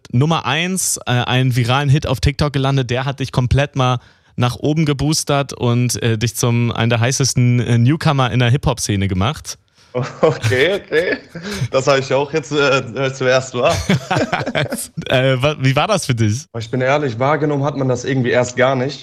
Nummer 1, einen viralen Hit auf TikTok gelandet, der hat dich komplett mal nach oben geboostert und dich zum einen der heißesten Newcomer in der Hip-Hop-Szene gemacht. Okay. Das habe ich auch jetzt zuerst wahr. Wie war das für dich? Ich bin ehrlich, wahrgenommen hat man das irgendwie erst gar nicht.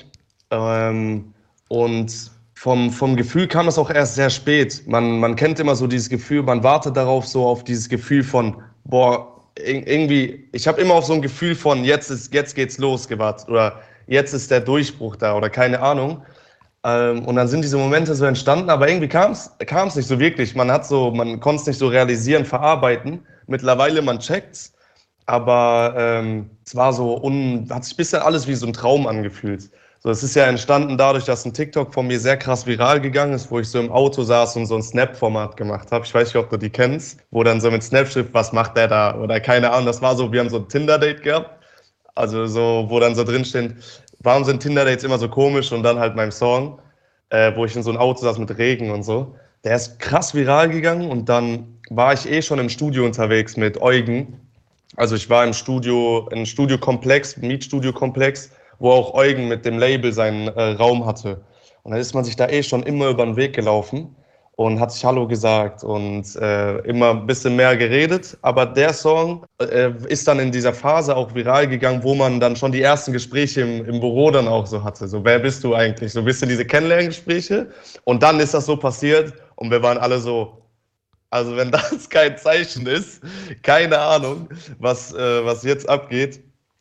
Und vom Gefühl kam es auch erst sehr spät. Man kennt immer so dieses Gefühl, man wartet darauf, so auf dieses Gefühl von, boah, irgendwie, ich habe immer auf so ein Gefühl von, jetzt geht's los gewartet oder jetzt ist der Durchbruch da oder keine Ahnung. Und dann sind diese Momente so entstanden, aber irgendwie kam es nicht so wirklich. Man konnte es nicht so realisieren, verarbeiten. Mittlerweile, man checkt's, aber es war so, hat sich ein bisschen alles wie so ein Traum angefühlt. So, es ist ja entstanden dadurch, dass ein TikTok von mir sehr krass viral gegangen ist, wo ich so im Auto saß und so ein Snap-Format gemacht habe. Ich weiß nicht, ob du die kennst, wo dann so mit Snapschrift, was macht der da? Oder keine Ahnung, das war so, wir haben so ein Tinder-Date gehabt. Also so, wo dann so drin steht, warum sind Tinder-Dates immer so komisch? Und dann halt mein Song, wo ich in so einem Auto saß mit Regen und so. Der ist krass viral gegangen und dann war ich schon im Studio unterwegs mit Eugen. Also ich war im Studiokomplex, Mietstudiokomplex, wo auch Eugen mit dem Label seinen Raum hatte. Und dann ist man sich da schon immer über den Weg gelaufen und hat sich Hallo gesagt und immer ein bisschen mehr geredet. Aber der Song ist dann in dieser Phase auch viral gegangen, wo man dann schon die ersten Gespräche im Büro dann auch so hatte. So, wer bist du eigentlich? So ein bisschen diese Kennenlerngespräche. Und dann ist das so passiert und wir waren alle so, also wenn das kein Zeichen ist, keine Ahnung, was jetzt abgeht.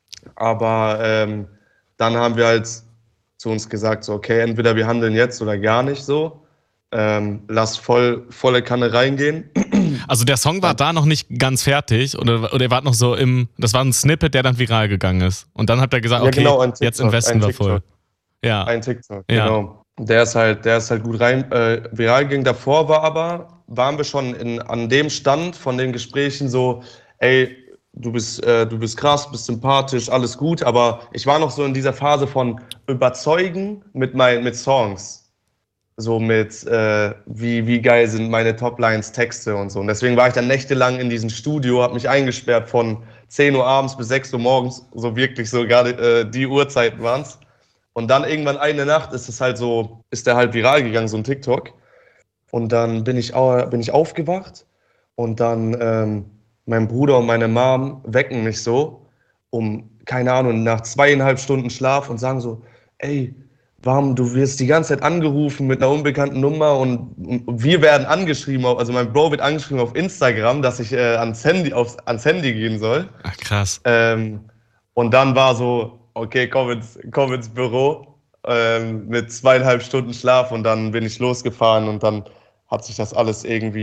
Aber dann haben wir halt zu uns gesagt, so okay, entweder wir handeln jetzt oder gar nicht so. Lass volle Kanne reingehen. Also der Song war da noch nicht ganz fertig oder ihr wart noch so das war ein Snippet, der dann viral gegangen ist. Und dann habt ihr gesagt, okay, genau, jetzt investen wir voll. Ja. Ein TikTok, genau. Der ist halt gut viral gegangen. Davor waren wir schon an dem Stand von den Gesprächen so, ey, du bist krass, bist sympathisch, alles gut, aber ich war noch so in dieser Phase von überzeugen mit Songs. So mit, wie geil sind meine Toplines, Texte und so. Und deswegen war ich dann nächtelang in diesem Studio, habe mich eingesperrt von 10 Uhr abends bis 6 Uhr morgens, so wirklich so gerade die Uhrzeiten waren es. Und dann irgendwann eine Nacht ist der halt viral gegangen, so ein TikTok. Und dann bin ich aufgewacht und dann mein Bruder und meine Mom wecken mich so keine Ahnung, nach 2,5 Stunden Schlaf und sagen so, ey, du wirst die ganze Zeit angerufen mit einer unbekannten Nummer und wir werden angeschrieben, also mein Bro wird angeschrieben auf Instagram, dass ich ans Handy gehen soll. Ach, krass. Und dann war so, okay, komm ins Büro mit 2,5 Stunden Schlaf und dann bin ich losgefahren und dann hat sich das alles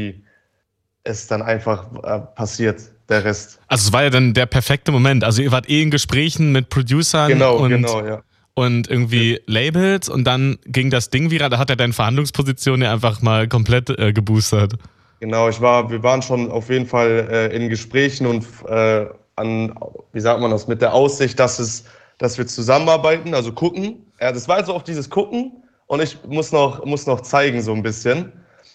ist dann einfach passiert, der Rest. Also es war ja dann der perfekte Moment. Also ihr wart in Gesprächen mit Producern genau, ja. Und irgendwie Labels und dann ging das Ding viral, da hat er deine Verhandlungsposition ja einfach mal komplett geboostert. Genau, wir waren schon auf jeden Fall in Gesprächen und wie sagt man das, mit der Aussicht, dass wir zusammenarbeiten, also gucken. Das war also auch dieses Gucken und ich muss noch zeigen so ein bisschen.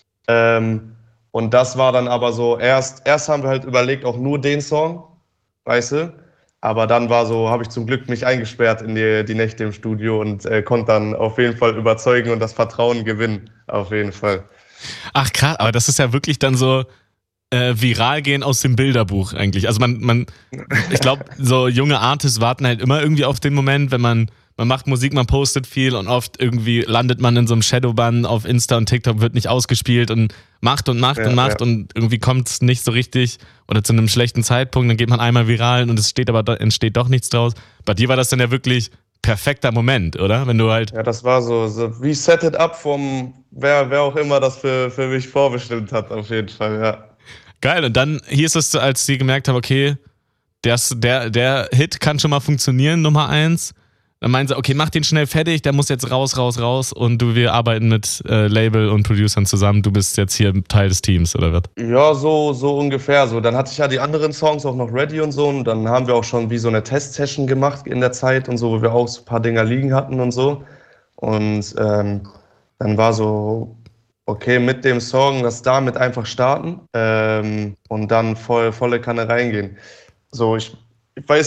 Und das war dann aber so, erst haben wir halt überlegt, auch nur den Song, weißt du? Aber dann habe ich zum Glück mich eingesperrt in die Nächte im Studio und konnte dann auf jeden Fall überzeugen und das Vertrauen gewinnen, auf jeden Fall. Ach krass, aber das ist ja wirklich dann so viral gehen aus dem Bilderbuch eigentlich. Also ich glaube, so junge Artists warten halt immer irgendwie auf den Moment, wenn man macht Musik, man postet viel und oft irgendwie landet man in so einem Shadowban auf Insta und TikTok, wird nicht ausgespielt und macht und irgendwie kommt es nicht so richtig oder zu einem schlechten Zeitpunkt, dann geht man einmal viral und entsteht doch nichts draus. Bei dir war das dann ja wirklich perfekter Moment, oder? Wenn du halt... Ja, das war so wie set it up wer auch immer das für mich vorbestimmt hat, auf jeden Fall, ja. Geil, und dann hieß es, als sie gemerkt haben, okay, der Hit kann schon mal funktionieren, Nummer 1. Dann meinen sie, okay, mach den schnell fertig, der muss jetzt raus und wir arbeiten mit Label und Producern zusammen, du bist jetzt hier Teil des Teams, oder was? Ja, so ungefähr so. Dann hatte ich ja die anderen Songs auch noch ready und so und dann haben wir auch schon wie so eine Test-Session gemacht in der Zeit und so, wo wir auch so ein paar Dinger liegen hatten und so. Und dann war so, okay, mit dem Song, lass damit einfach starten und dann volle Kanne reingehen. So, ich weiß